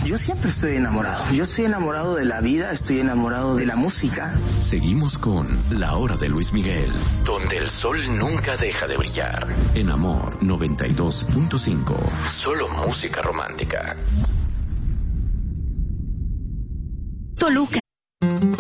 Yo siempre estoy enamorado. Yo estoy enamorado de la vida, estoy enamorado de la música. Seguimos con La Hora de Luis Miguel, donde el sol nunca deja de brillar. En Amor 92.5. Solo música romántica. Toluca,